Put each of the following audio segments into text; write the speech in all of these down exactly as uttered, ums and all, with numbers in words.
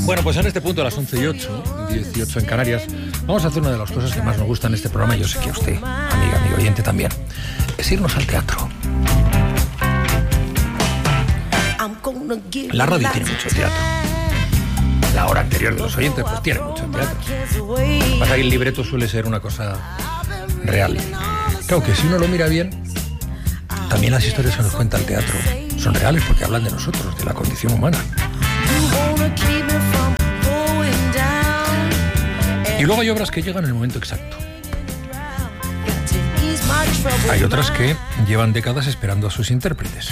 Bueno, pues en este punto, a las once y ocho, dieciocho en Canarias, vamos a hacer una de las cosas que más nos gustan en este programa, y yo sé que a usted, amiga, amigo oyente también, es irnos al teatro. La radio tiene mucho teatro. La hora anterior de los oyentes, pues tiene mucho teatro. Pasa que el libreto suele ser una cosa real. Claro que si uno lo mira bien, también las historias que nos cuenta el teatro son reales porque hablan de nosotros, de la condición humana. Y luego hay obras que llegan en el momento exacto. Hay otras que llevan décadas esperando a sus intérpretes.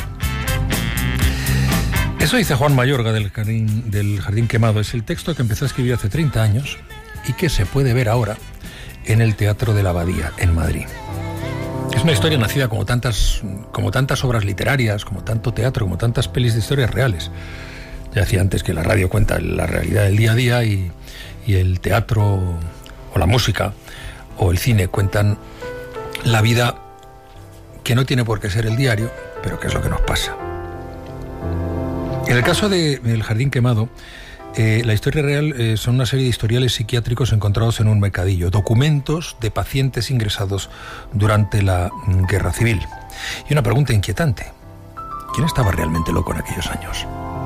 Eso dice Juan Mayorga del Jardín, del Jardín Quemado. Es el texto que empezó a escribir hace treinta años y que se puede ver ahora en el Teatro de la Abadía, en Madrid. Es una historia nacida como tantas, como tantas obras literarias, como tanto teatro, como tantas pelis de historias reales. Ya decía antes que la radio cuenta la realidad del día a día y, y el teatro o la música o el cine cuentan la vida que no tiene por qué ser el diario, pero que es lo que nos pasa. En el caso de El Jardín Quemado, eh, la historia real eh, son una serie de historiales psiquiátricos encontrados en un mercadillo, documentos de pacientes ingresados durante la mm, Guerra Civil. Y una pregunta inquietante: ¿quién estaba realmente loco en aquellos años?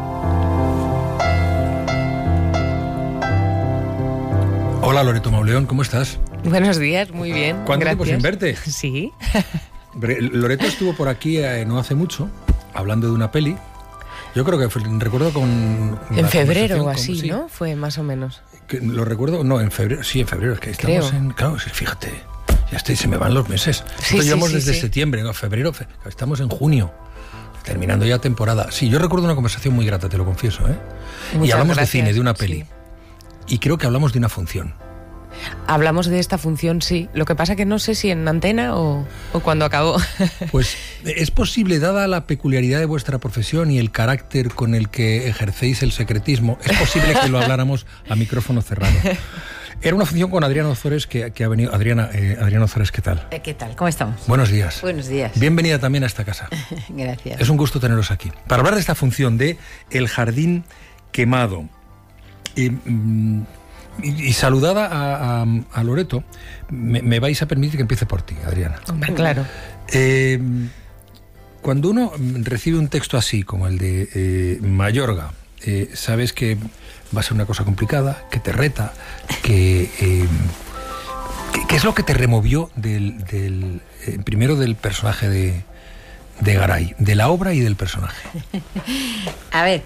Hola, Loreto Mauleón, ¿cómo estás? Buenos días, muy bien. ¿Cuánto gracias. tiempo sin verte? Sí. Loreto estuvo por aquí eh, no hace mucho, hablando de una peli. Yo creo que fue, recuerdo con... En febrero o con, así, sí, ¿no? Fue más o menos. Que, lo recuerdo, no, en febrero, sí, en febrero, es que estamos Creo. en... Claro, fíjate, ya estoy, se me van los meses. Sí, Esto sí, llevamos sí, desde sí. septiembre, no, febrero, fe, estamos en junio, terminando ya temporada. Sí, yo recuerdo una conversación muy grata, te lo confieso, ¿eh? Muchas y hablamos gracias, de cine, de una peli. sí. Y creo que hablamos de una función. Hablamos de esta función, sí. Lo que pasa que no sé si en antena o, o cuando acabó. Pues es posible, dada la peculiaridad de vuestra profesión y el carácter con el que ejercéis el secretismo, es posible que lo habláramos a micrófono cerrado. Era una función con Adriana Ozores que, que ha venido. Adriana, eh, Adriana Ozores, ¿qué tal? ¿Qué tal? ¿Cómo estamos? Buenos días. Buenos días. Bienvenida también a esta casa. Gracias. Es un gusto teneros aquí. Para hablar de esta función de El Jardín Quemado. Y, mm, y, y saludada a, a, a Loreto, me, me vais a permitir que empiece por ti, Adriana. Hombre, claro. Eh, cuando uno recibe un texto así, como el de eh, Mayorga, eh, sabes que va a ser una cosa complicada, que te reta, que... Eh, ¿qué es lo que te removió del, del eh, primero del personaje de, de Garay, de la obra y del personaje? A ver,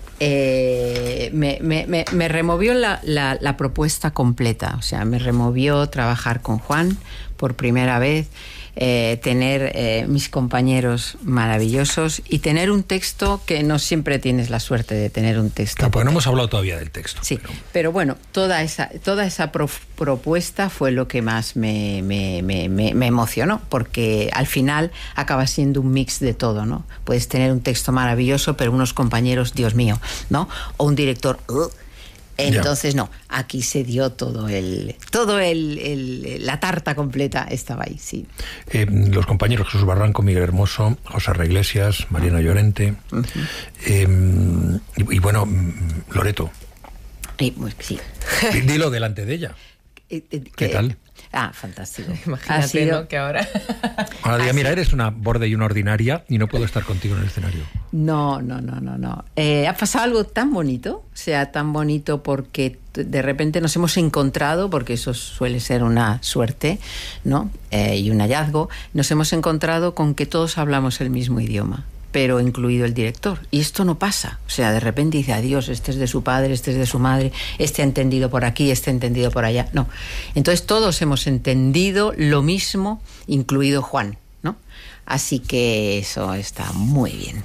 eh, me, me, me, me removió la, la, la propuesta completa, o sea, me removió trabajar con Juan por primera vez, eh, tener eh, mis compañeros maravillosos y tener un texto que no siempre tienes la suerte de tener un texto. Claro, porque no hemos hablado todavía del texto. Sí, pero, pero bueno, toda esa, toda esa pro, propuesta fue lo que más me, me, me, me, me emocionó, porque al final acaba siendo un mix de todo, ¿no? Puedes tener un texto maravilloso, pero unos compañeros, Dios mío, ¿no? O un director... Uh, Entonces, no, aquí se dio todo el, todo el, el la tarta completa estaba ahí, sí. Eh, los compañeros Jesús Barranco, Miguel Hermoso, José R. Iglesias, Mariana Llorente, uh-huh. eh, y, y bueno, Loreto. Y, pues, sí. Dilo delante de ella. ¿Qué, ¿Qué tal? Ah, fantástico. Imagínate, sido... ¿no? Que ahora... Ahora diga, mira, eres una borde y una ordinaria y no puedo estar contigo en el escenario. No, no, no, no, no. Eh, ha pasado algo tan bonito, o sea, tan bonito porque de repente nos hemos encontrado, porque eso suele ser una suerte, ¿no? Eh, y un hallazgo, nos hemos encontrado con que todos hablamos el mismo idioma, pero incluido el director. Y esto no pasa. O sea, de repente dice, adiós, este es de su padre, este es de su madre, este ha entendido por aquí, este ha entendido por allá. No. Entonces todos hemos entendido lo mismo, incluido Juan, ¿no? Así que eso está muy bien.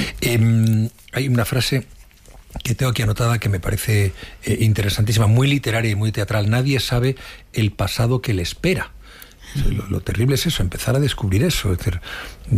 Eh, hay una frase que tengo aquí anotada que me parece eh, interesantísima, muy literaria y muy teatral. Nadie sabe el pasado que le espera. Lo, lo terrible es eso, empezar a descubrir eso. Es decir,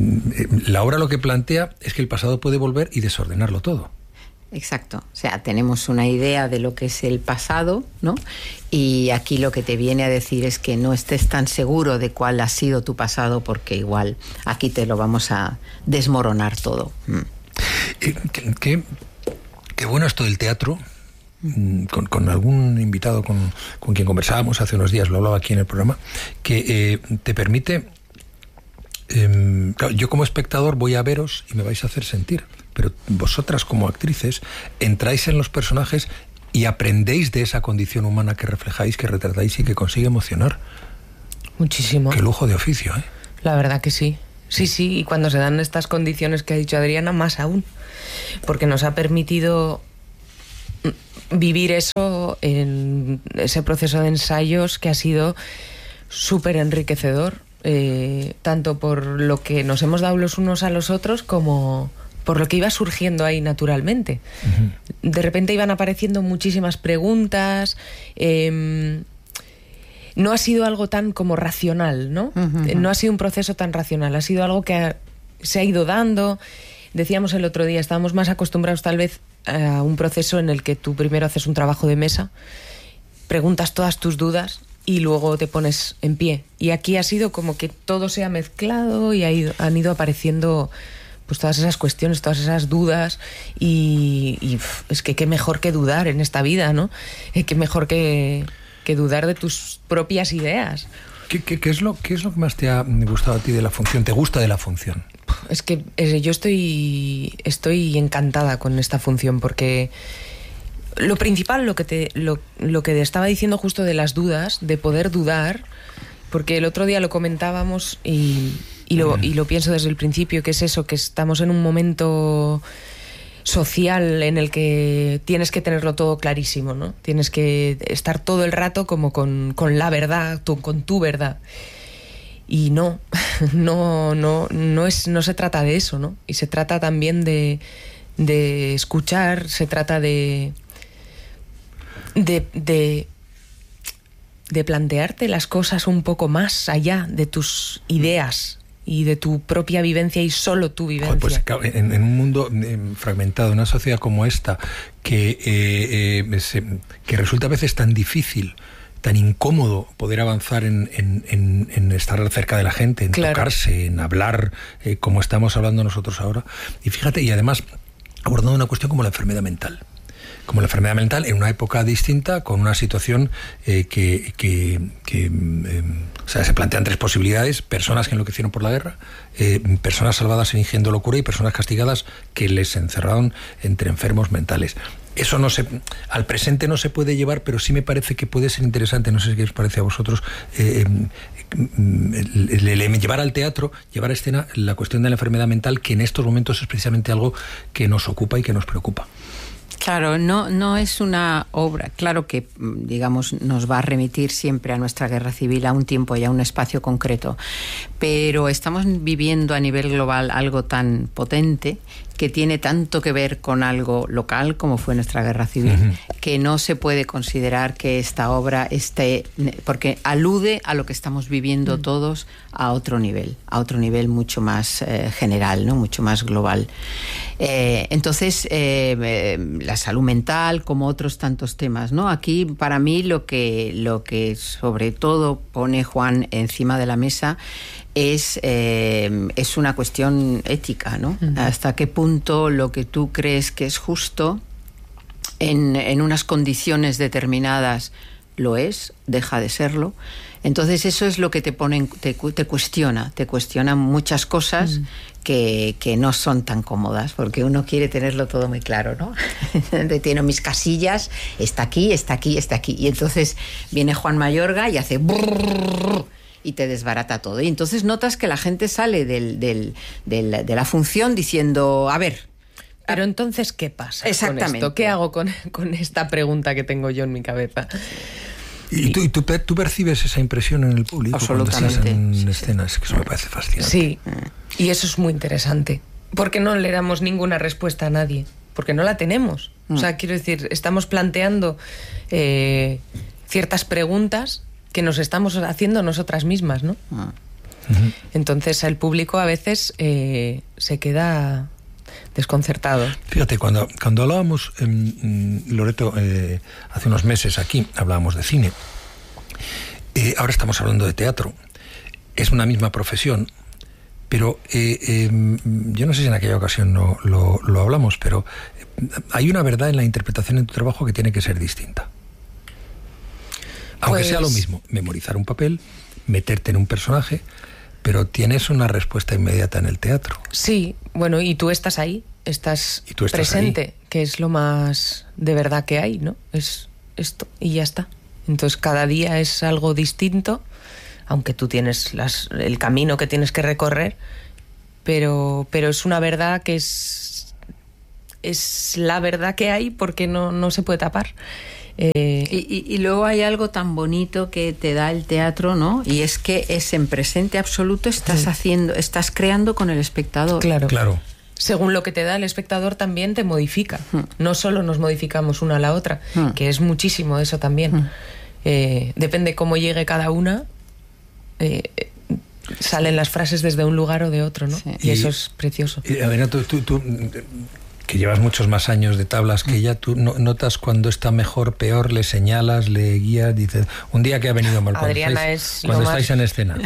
la obra lo que plantea es que el pasado puede volver y desordenarlo todo. Exacto, o sea, tenemos una idea de lo que es el pasado, ¿no? Y aquí lo que te viene a decir es que no estés tan seguro de cuál ha sido tu pasado, porque igual aquí te lo vamos a desmoronar todo. Mm. Eh, qué, qué, qué bueno esto del teatro, con, con algún invitado con, con quien conversábamos hace unos días, lo hablaba aquí en el programa, que eh, te permite... Eh, claro, yo como espectador voy a veros y me vais a hacer sentir, pero vosotras como actrices entráis en los personajes y aprendéis de esa condición humana que reflejáis, que retratáis y que consigue emocionar. Muchísimo. Qué lujo de oficio, ¿eh? La verdad que sí. Sí, sí, y cuando se dan estas condiciones que ha dicho Adriana, más aún. Porque nos ha permitido vivir eso en ese proceso de ensayos que ha sido súper enriquecedor. Eh, tanto por lo que nos hemos dado los unos a los otros como por lo que iba surgiendo ahí naturalmente. Uh-huh. De repente iban apareciendo muchísimas preguntas. Eh, no ha sido algo tan como racional, ¿no? Uh-huh. No ha sido un proceso tan racional, ha sido algo que ha, se ha ido dando. Decíamos el otro día, estábamos más acostumbrados tal vez a un proceso en el que tú primero haces un trabajo de mesa, preguntas todas tus dudas y luego te pones en pie. Y aquí ha sido como que todo se ha mezclado y ha ido, han ido apareciendo pues todas esas cuestiones, todas esas dudas y, y uf, es que qué mejor que dudar en esta vida, ¿no? Eh, qué mejor que, que dudar de tus propias ideas. ¿Qué, qué, qué, es lo, ¿Qué es lo que más te ha gustado a ti de la función? ¿Te gusta de la función? Es que eh, yo estoy, estoy encantada con esta función porque... Lo principal, lo que te lo, lo que te estaba diciendo justo de las dudas, de poder dudar, porque el otro día lo comentábamos y, y, lo, y lo pienso desde el principio, que es eso, que estamos en un momento social en el que tienes que tenerlo todo clarísimo, ¿no? Tienes que estar todo el rato como con, con la verdad, tu, con tu verdad. Y no, no, no, no, es, no se trata de eso, ¿no? Y se trata también de, de escuchar, se trata de... De, de, de plantearte las cosas un poco más allá de tus ideas y de tu propia vivencia y solo tu vivencia. Pues en, en un mundo fragmentado, en una sociedad como esta, que, eh, eh, se, que resulta a veces tan difícil, tan incómodo poder avanzar en, en, en, en estar cerca de la gente, en claro. tocarse, en hablar, eh, como estamos hablando nosotros ahora. Y fíjate, y además abordando una cuestión como la enfermedad mental. Como la enfermedad mental en una época distinta, con una situación eh, que, que, que eh, o sea, se plantean tres posibilidades: personas que enloquecieron por la guerra, eh, personas salvadas fingiendo locura y personas castigadas que les encerraron entre enfermos mentales. Eso no se, al presente no se puede llevar, pero sí me parece que puede ser interesante, no sé qué os parece a vosotros, eh, el, el, el, el llevar al teatro, llevar a escena la cuestión de la enfermedad mental, que en estos momentos es precisamente algo que nos ocupa y que nos preocupa. Claro, no, no es una obra, claro que, digamos, nos va a remitir siempre a nuestra guerra civil, a un tiempo y a un espacio concreto, pero estamos viviendo a nivel global algo tan potente que tiene tanto que ver con algo local como fue nuestra guerra civil, uh-huh. que no se puede considerar que esta obra esté, porque alude a lo que estamos viviendo uh-huh. todos a otro nivel, a otro nivel mucho más eh, general, ¿no? Mucho más global. Eh, entonces, eh, la salud mental, como otros tantos temas, ¿no? Aquí, para mí, lo que, lo que sobre todo pone Juan encima de la mesa es, eh, es una cuestión ética, ¿no? Uh-huh. Hasta qué punto lo que tú crees que es justo en, en unas condiciones determinadas lo es, deja de serlo. Entonces eso es lo que te pone, te, te cuestiona, te cuestiona muchas cosas uh-huh. que, que no son tan cómodas, porque uno quiere tenerlo todo muy claro, ¿no? Tengo mis casillas, está aquí, está aquí, está aquí. Y entonces viene Juan Mayorga y hace brrr, y te desbarata todo. Y entonces notas que la gente sale del, del, del, de la función diciendo, a ver... Pero entonces, ¿qué pasa Exactamente. con esto? ¿Qué hago con, con esta pregunta que tengo yo en mi cabeza? ¿Y tú, y tú, tú percibes esa impresión en el público cuando estás en sí, escenas? Sí. Que eso me parece fascinante. Sí, y eso es muy interesante. Porque no le damos ninguna respuesta a nadie. Porque no la tenemos. Mm. O sea, quiero decir, estamos planteando eh, ciertas preguntas que nos estamos haciendo nosotras mismas, ¿no? Mm. Uh-huh. Entonces el público a veces eh, se queda desconcertado. Fíjate, cuando, cuando hablábamos, eh, Loreto, eh, hace unos meses aquí, hablábamos de cine, eh, ahora estamos hablando de teatro. Es una misma profesión, pero eh, eh, yo no sé si en aquella ocasión no, lo, lo hablamos, pero hay una verdad en la interpretación de tu trabajo que tiene que ser distinta. Aunque pues... sea lo mismo, memorizar un papel, meterte en un personaje, pero tienes una respuesta inmediata en el teatro. Sí, bueno, y tú estás ahí, estás, ¿Y tú estás presente, ahí? Que es lo más de verdad que hay, ¿no? Es esto y ya está. Entonces cada día es algo distinto, aunque tú tienes las, el camino que tienes que recorrer, pero, pero es una verdad que es, es la verdad que hay porque no, no se puede tapar. Eh, y, y, y luego hay algo tan bonito que te da el teatro, ¿no? Y es que es en presente absoluto, estás sí. haciendo, estás creando con el espectador. Claro. Claro. Según lo que te da el espectador también te modifica. Hmm. No solo nos modificamos una a la otra, hmm. que es muchísimo eso también. Hmm. Eh, depende cómo llegue cada una, eh, salen las frases desde un lugar o de otro, ¿no? Sí. Y, y eso es precioso. Y, a ver, tú, tú, tú que llevas muchos más años de tablas que ella, ¿tú notas cuando está mejor, peor, le señalas, le guías, dices, un día que ha venido mal, cuando Adriana estáis, es cuando más... estáis en escena?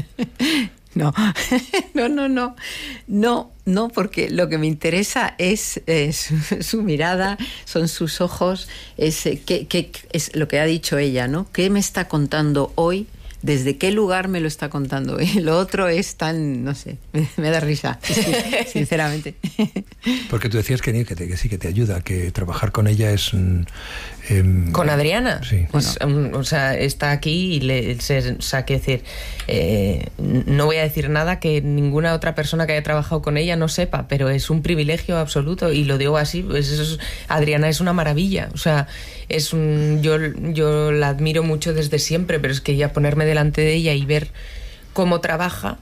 No, no, no, no, no, no, porque lo que me interesa es, es su, su mirada, son sus ojos, es, que, que, es lo que ha dicho ella, ¿no? ¿Qué me está contando hoy? ¿Desde qué lugar me lo está contando? Y lo otro es tan, no sé, me, me da risa, sinceramente. Porque tú decías que, que, te, que sí, que te ayuda, que trabajar con ella es... Um, eh, ¿Con Adriana? Sí. Pues, bueno. um, o sea, está aquí y le, se, o sea, quiero decir, eh, no voy a decir nada que ninguna otra persona que haya trabajado con ella no sepa, pero es un privilegio absoluto y lo digo así, pues eso es, Adriana es una maravilla, o sea, es un, yo, yo la admiro mucho desde siempre, pero es que ya ponerme delante de ella y ver cómo trabaja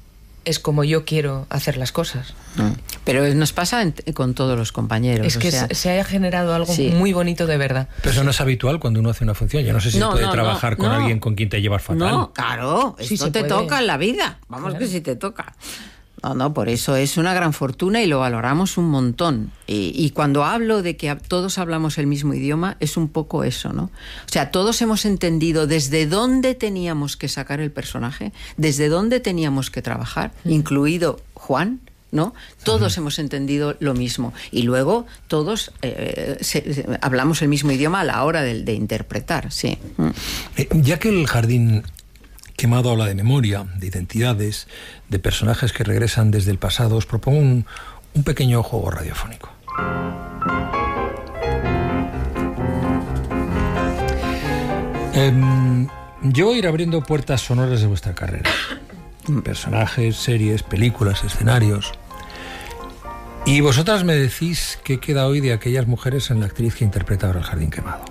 es como yo quiero hacer las cosas. Pero nos pasa en, con todos los compañeros. Es que o sea, se haya generado algo sí. muy bonito de verdad. Pero eso no es habitual cuando uno hace una función. Yo no sé si no, se puede no, trabajar no, con no. alguien con quien te llevas fatal. No, claro, sí, esto te puede. toca en la vida. Vamos, claro. Que sí te toca. No, no, por eso es una gran fortuna y lo valoramos un montón. Y, y cuando hablo de que todos hablamos el mismo idioma, es un poco eso, ¿no? O sea, todos hemos entendido desde dónde teníamos que sacar el personaje, desde dónde teníamos que trabajar, mm. incluido Juan, ¿no? Todos uh-huh. hemos entendido lo mismo. Y luego todos eh, se, se, hablamos el mismo idioma a la hora de, de interpretar, sí. Eh, ya que el Jardín Quemado habla de memoria, de identidades, de personajes que regresan desde el pasado, os propongo un, un pequeño juego radiofónico. Eh, yo voy a ir abriendo puertas sonoras de vuestra carrera. Personajes, series, películas, escenarios. Y vosotras me decís qué queda hoy de aquellas mujeres en la actriz que interpreta ahora El Jardín Quemado.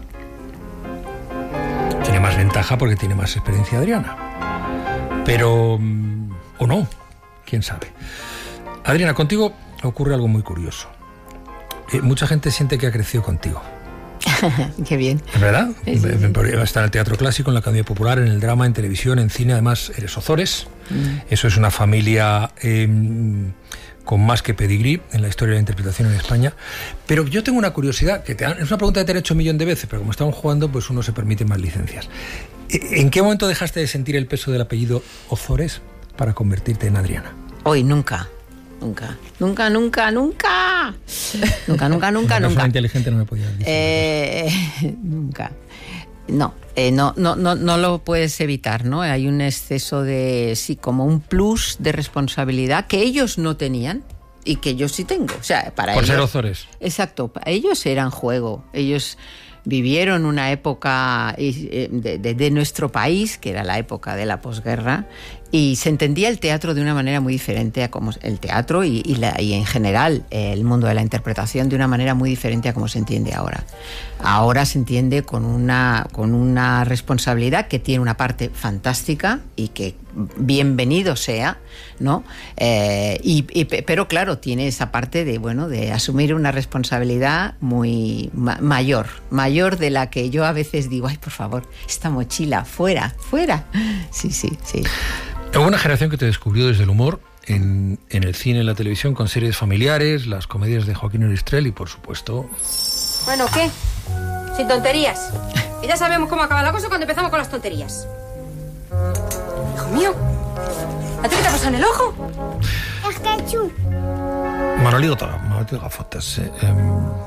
Tiene más ventaja porque tiene más experiencia Adriana. Pero... o no, quién sabe. Adriana, contigo ocurre algo muy curioso. Eh, mucha gente siente que ha crecido contigo. Qué bien. ¿Es verdad? Sí, sí, sí. Está en el teatro clásico, en la Academia Popular, en el drama, en televisión, en cine. Además, eres Ozores. Mm. Eso es una familia eh, con más que pedigrí en la historia de la interpretación en España. Pero yo tengo una curiosidad, que te han, es una pregunta que te he hecho un millón de veces, pero como estamos jugando, pues uno se permite más licencias. ¿En qué momento dejaste de sentir el peso del apellido Ozores para convertirte en Adriana? Hoy, nunca. Nunca, nunca, nunca, nunca. Nunca, nunca, nunca, Una nunca. inteligente no me podía decir. Eh, nunca. No, eh, no, no, no, no lo puedes evitar, ¿no? Hay un exceso de, sí, como un plus de responsabilidad que ellos no tenían y que yo sí tengo. O sea, para Por ellos, ser Ozores. Exacto, para ellos eran juego. Ellos vivieron una época de, de, de nuestro país, que era la época de la posguerra, y se entendía el teatro de una manera muy diferente a como el teatro y, y, la, y en general el mundo de la interpretación de una manera muy diferente a como se entiende ahora. Ahora se entiende con una, con una responsabilidad que tiene una parte fantástica y que bienvenido sea, ¿no? Eh, y, y, pero claro, tiene esa parte de, bueno, de asumir una responsabilidad muy ma- mayor, mayor de la que yo a veces digo, ay, por favor, esta mochila, fuera, fuera. Sí, sí, sí. Hubo una generación que te descubrió desde el humor en, en el cine, en la televisión, con series familiares, las comedias de Joaquín Oristrel y, por supuesto... Bueno, ¿qué? Sin tonterías. Y ya sabemos cómo acaba la cosa cuando empezamos con las tonterías. Hijo mío, ¿a ti qué te ha pasado en el ojo? Es que chu. Manolito, Manolito Gafotas, eh, eh,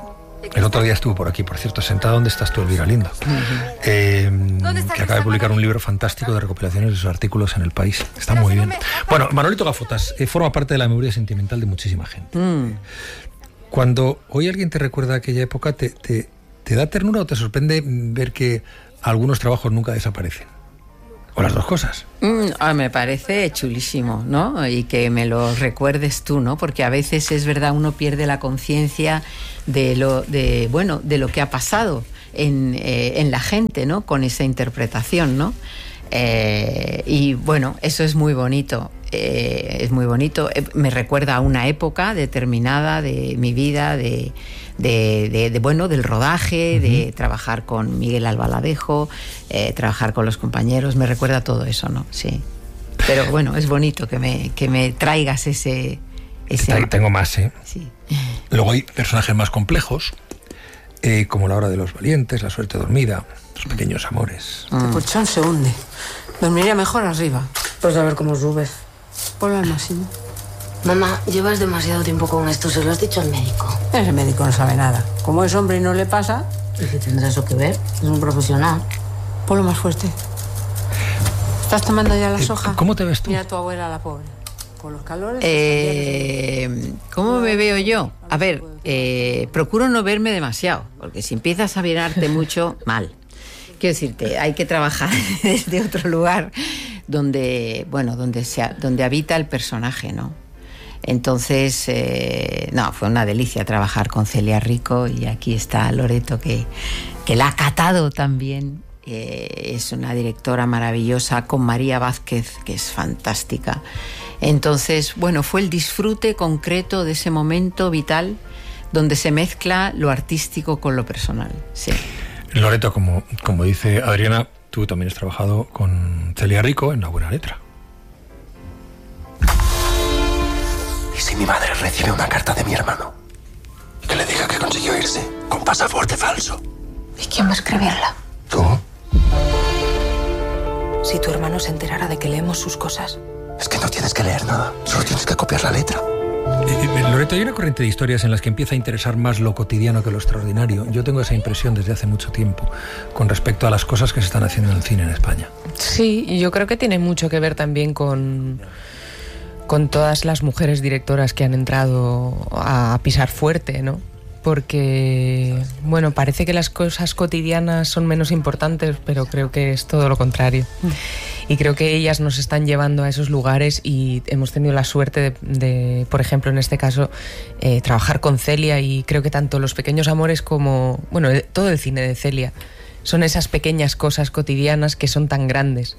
El otro día estuvo por aquí, por cierto, sentada donde estás tú, Elvira Lindo, uh-huh. eh, que acaba de publicar un libro fantástico de recopilaciones de sus artículos en El País. Está muy bien. Bueno, Manolito Gafotas eh, forma parte de la memoria sentimental de muchísima gente. Mm. Cuando hoy alguien te recuerda aquella época, te, te, ¿te da ternura o te sorprende ver que algunos trabajos nunca desaparecen? ¿O las dos cosas? Mm, ah, me parece chulísimo, ¿no? Y que me lo recuerdes tú, ¿no? Porque a veces es verdad, uno pierde la conciencia de lo, de, bueno, de lo que ha pasado en, eh, en la gente, ¿no? Con esa interpretación, ¿no? Eh, y bueno, eso es muy bonito. Eh, es muy bonito. Eh, me recuerda a una época determinada de mi vida, de... De, de, de bueno, del rodaje, uh-huh. de trabajar con Miguel Albaladejo, eh, trabajar con los compañeros, me recuerda todo eso, ¿no? Sí. Pero bueno, es bonito que me, que me traigas ese... ese... Tengo más, ¿eh? Sí. Luego hay personajes más complejos, eh, como La hora de los valientes, La suerte dormida, Los pequeños amores. Mm. El colchón se hunde. Dormiría mejor arriba. Pues a ver cómo subes. Ponlo al máximo. Mamá, llevas demasiado tiempo con esto, se lo has dicho al médico. Ese médico no sabe nada. Como es hombre y no le pasa... ¿Y qué tendrá eso que ver? Es un profesional. Ponlo más fuerte. ¿Estás tomando ya la soja? ¿Cómo te ves tú? Mira a tu abuela, la pobre. Con los calores... Eh, ¿Cómo me veo yo? A ver, eh, procuro no verme demasiado, porque si empiezas a mirarte mucho, mal. Quiero decirte, hay que trabajar desde otro lugar donde, bueno, donde, sea, donde habita el personaje, ¿no? Entonces, eh, no, fue una delicia trabajar con Celia Rico y aquí está Loreto que, que la ha catado también. Eh, es una directora maravillosa con María Vázquez, que es fantástica. Entonces, bueno, fue el disfrute concreto de ese momento vital donde se mezcla lo artístico con lo personal. Sí. Loreto, como, como dice Adriana, tú también has trabajado con Celia Rico en La buena letra. ¿Y si mi madre recibe una carta de mi hermano? Y que le diga que consiguió irse con pasaporte falso. ¿Y quién va a escribirla? ¿Tú? Si tu hermano se enterara de que leemos sus cosas. Es que no tienes que leer nada, solo tienes que copiar la letra. Eh, eh, Loreto, hay una corriente de historias en las que empieza a interesar más lo cotidiano que lo extraordinario. Yo tengo esa impresión desde hace mucho tiempo con respecto a las cosas que se están haciendo en el cine en España. Sí, y yo creo que tiene mucho que ver también con... con todas las mujeres directoras que han entrado a pisar fuerte, ¿no? Porque, bueno, parece que las cosas cotidianas son menos importantes, pero creo que es todo lo contrario. Y creo que ellas nos están llevando a esos lugares y hemos tenido la suerte de, de por ejemplo, en este caso, eh, trabajar con Celia, y creo que tanto Los pequeños amores como, bueno, todo el cine de Celia son esas pequeñas cosas cotidianas que son tan grandes.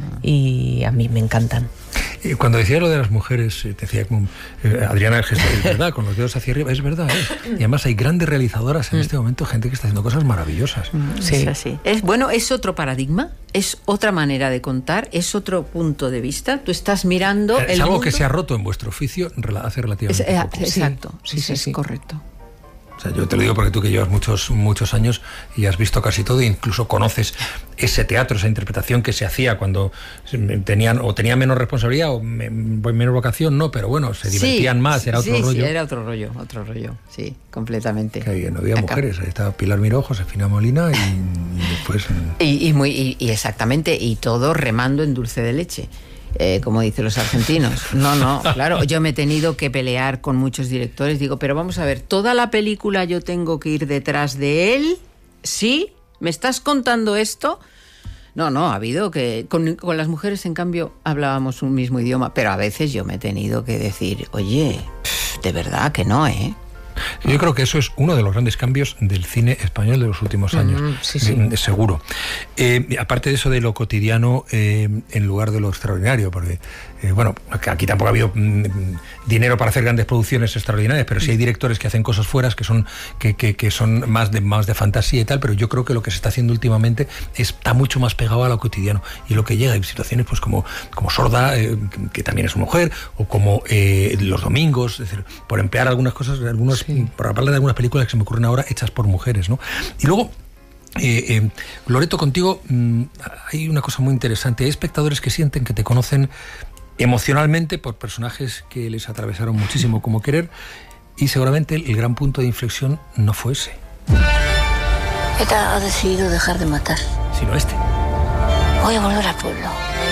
Y a mí me encantan. Y cuando decía lo de las mujeres, te decía como eh, Adriana, el gesto, es verdad, con los dedos hacia arriba, es verdad, ¿eh? Y además hay grandes realizadoras en este momento, gente que está haciendo cosas maravillosas. Sí, es así. Es, bueno, es otro paradigma, es otra manera de contar, es otro punto de vista. Tú estás mirando es el algo mundo. Que se ha roto en vuestro oficio hace relativamente es, poco. Exacto, sí, sí, es sí. correcto. O sea, yo te lo digo porque tú que llevas muchos, muchos años y has visto casi todo, e incluso conoces ese teatro, esa interpretación que se hacía cuando tenían o tenían menos responsabilidad o me, menos vocación, no, pero bueno, se divertían sí, más, era otro sí, rollo. Sí, era otro rollo, otro rollo, sí, completamente. Que había, no había Acá. mujeres, ahí estaba Pilar Miró, Josefina Molina y, y después... Y, y, muy, y, y exactamente, y todo remando en dulce de leche. Eh, como dicen los argentinos. No, no, claro, yo me he tenido que pelear con muchos directores, digo, pero vamos a ver, toda la película yo tengo que ir detrás de él, ¿sí? ¿Me estás contando esto? No, no, ha habido que... Con, con las mujeres, en cambio, hablábamos un mismo idioma, pero a veces yo me he tenido que decir, oye, pff, de verdad que no, ¿eh? Yo creo que eso es uno de los grandes cambios del cine español de los últimos años, mm, sí, sí. seguro. Eh, aparte de eso de lo cotidiano eh, en lugar de lo extraordinario, porque, eh, bueno, aquí tampoco ha habido mm, dinero para hacer grandes producciones extraordinarias, pero sí hay directores que hacen cosas fuera que son, que, que, que son más de, más de fantasía y tal, pero yo creo que lo que se está haciendo últimamente está mucho más pegado a lo cotidiano, y lo que llega, hay situaciones pues como, como Sorda, eh, que, que también es mujer, o como eh, Los domingos, es decir, por emplear algunas cosas, algunos sí. por hablar de algunas películas que se me ocurren ahora hechas por mujeres, ¿no? Y luego, eh, eh, Loreto, contigo mmm, hay una cosa muy interesante. Hay espectadores que sienten que te conocen emocionalmente por personajes que les atravesaron muchísimo como Querer, y seguramente el gran punto de inflexión no fue ese. ETA ha decidido dejar de matar. Sino este. Voy a volver al pueblo.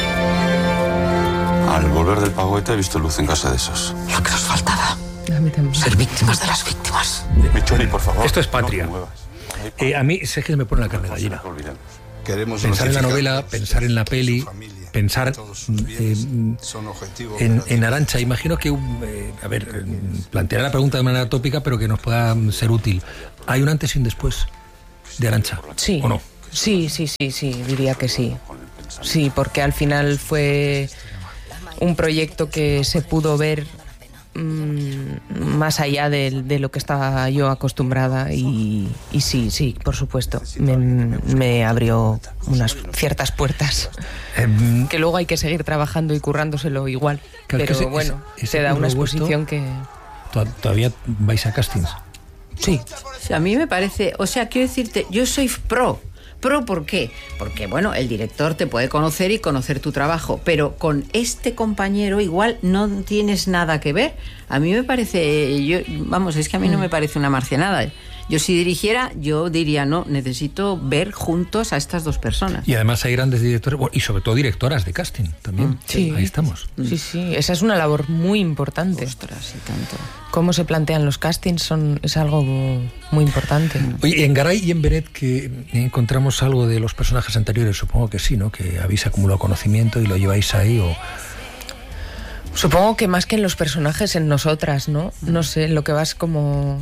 Al volver del pago ETA he visto luz en casa de esos. Lo que nos faltaba. A mí también. Ser víctimas de las víctimas. Michoni, por favor. Esto es Patria. No te muevas. Eh, a mí sé que me pone la carne de gallina. Queremos Pensar en la notificar novela, a pensar en la peli, familia, pensar todos sus bienes eh, son objetivo en, operativo. en Arantxa. Imagino que, eh, a ver, eh, plantearé la pregunta de manera tópica, pero que nos pueda ser útil. ¿Hay un antes y un después de Arantxa? Sí. ¿O no? Sí, sí, sí, sí, diría que sí. Sí, porque al final fue un proyecto que se pudo ver mmm, más allá de, de lo que estaba yo acostumbrada y, y sí, sí, por supuesto, me, me abrió unas ciertas puertas Eh, que luego hay que seguir trabajando y currándoselo igual, Claro, pero que ese- bueno, ese- ese te da una curro vuestro- exposición que... to- ¿Todavía vais a castings? Sí, O sea, a mí me parece, o sea, quiero decirte, yo soy pro. ¿Pro por qué? Porque, bueno, el director te puede conocer y conocer tu trabajo, pero con este compañero igual no tienes nada que ver. A mí me parece, yo, vamos, es que a mí no me parece una marcianada. Yo si dirigiera, yo diría, no, necesito ver juntos a estas dos personas. Y además hay grandes directores, bueno, y sobre todo directoras de casting también. sí. Ahí estamos. sí, sí, esa es una labor muy importante. Ostras, y tanto. Cómo se plantean los castings son, es algo muy importante. Oye, en Garay y en Beret, que encontramos algo de los personajes anteriores, supongo que sí, ¿no? Que habéis acumulado conocimiento y lo lleváis ahí, o... Supongo que más que en los personajes, en nosotras, ¿no? No sé, lo que vas como...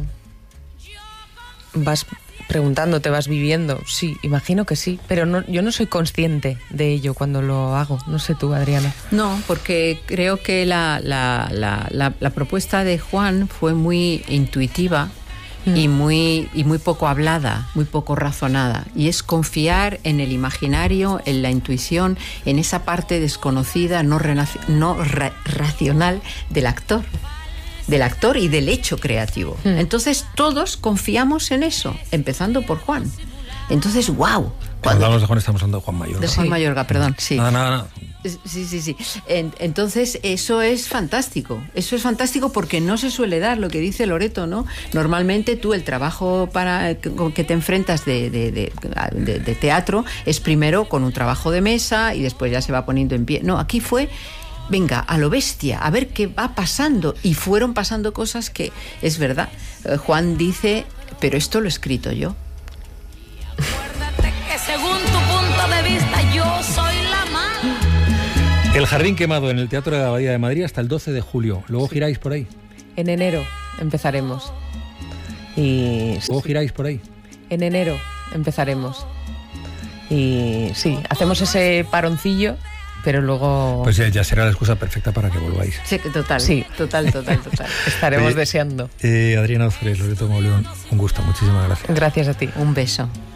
vas preguntando, te vas viviendo. Sí, imagino que sí, pero no, yo no soy consciente de ello cuando lo hago. No sé tú, Adriana. No, porque creo que la, la, la, la, la propuesta de Juan fue muy intuitiva mm. y, muy, y muy poco hablada, muy poco razonada. Y es confiar en el imaginario, en la intuición, en esa parte desconocida, no, renac- no ra- racional del actor. del actor y del hecho creativo. Mm. Entonces todos confiamos en eso, empezando por Juan. Entonces, wow. Cuando, cuando hablamos de Juan estamos hablando de Juan Mayorga. De Juan sí. Mayorga, perdón, sí. Nada, nada, nada. Sí, sí, sí. Entonces, eso es fantástico. Eso es fantástico porque no se suele dar, lo que dice Loreto, ¿no? Normalmente tú el trabajo para con que te enfrentas de, de, de, de, de teatro es primero con un trabajo de mesa y después ya se va poniendo en pie. No, aquí fue... venga, a lo bestia, a ver qué va pasando. Y fueron pasando cosas que, es verdad, eh, Juan dice, pero esto lo he escrito yo. Acuérdate que según tu punto de vista yo soy la mala. El Jardín Quemado en el Teatro de la Abadía de Madrid hasta el doce de julio. Luego sí. giráis por ahí. En enero empezaremos. Y... Luego giráis por ahí. En enero empezaremos. Y sí, hacemos ese paroncillo... pero luego... Pues ya, ya será la excusa perfecta para que volváis. Sí, total, sí. total, total, total. Estaremos Oye, deseando. Eh, Adriana Ozores, Loreto Mauleón, un gusto, muchísimas gracias. Gracias a ti. Un beso.